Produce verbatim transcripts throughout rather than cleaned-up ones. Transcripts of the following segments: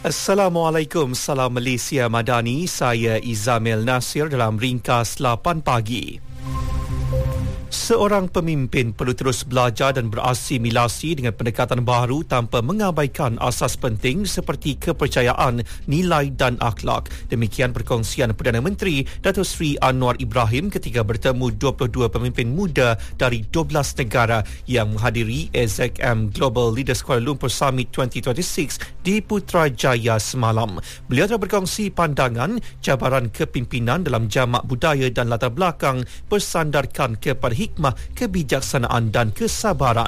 Assalamualaikum, salam Malaysia Madani. Saya Izamil Nasir dalam Ringkas lapan pagi. Seorang pemimpin perlu terus belajar dan berasimilasi dengan pendekatan baru tanpa mengabaikan asas penting seperti kepercayaan, nilai dan akhlak. Demikian perkongsian Perdana Menteri Datuk Seri Anwar Ibrahim ketika bertemu dua puluh dua pemimpin muda dari dua belas negara yang menghadiri A Z M Global Leaders Kuala Lumpur Summit dua ribu dua puluh enam di Putrajaya semalam. Beliau telah berkongsi pandangan cabaran kepimpinan dalam jamak budaya dan latar belakang bersandarkan kepada hikmah, kebijaksanaan dan kesabaran.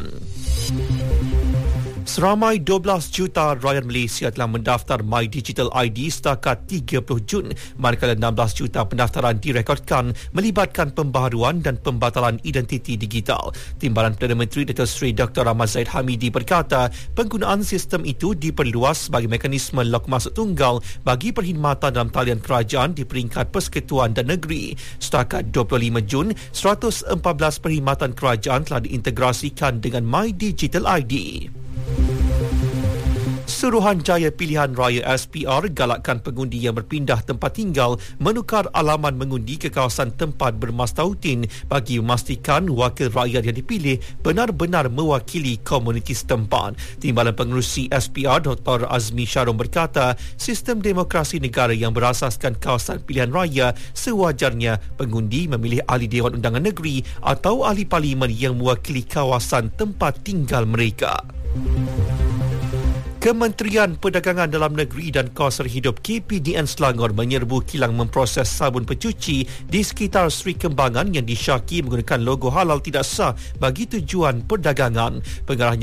Seramai dua belas juta rakyat Malaysia telah mendaftar My Digital I D setakat tiga puluh Jun, manakala enam belas juta pendaftaran direkodkan melibatkan pembaharuan dan pembatalan identiti digital. Timbalan Perdana Menteri Datuk Seri Doktor Ahmad Zahid Hamidi berkata, penggunaan sistem itu diperluas sebagai mekanisme log masuk tunggal bagi perkhidmatan dalam talian kerajaan di peringkat persekutuan dan negeri. Setakat dua puluh lima Jun, seratus empat belas perkhidmatan kerajaan telah diintegrasikan dengan My Digital I D. Suruhanjaya Pilihan Raya S P R galakkan pengundi yang berpindah tempat tinggal menukar alaman mengundi ke kawasan tempat bermastautin bagi memastikan wakil rakyat yang dipilih benar-benar mewakili komuniti setempat. Timbalan Pengerusi S P R Doktor Azmi Sharon berkata, sistem demokrasi negara yang berasaskan kawasan pilihan raya sewajarnya pengundi memilih ahli Dewan Undangan Negeri atau ahli parlimen yang mewakili kawasan tempat tinggal mereka. Kementerian Perdagangan Dalam Negeri dan Kawasan Hidup K P D N Selangor menyerbu kilang memproses sabun pencuci di sekitar Seri Kembangan yang disyaki menggunakan logo halal tidak sah bagi tujuan perdagangan. Pengarahnya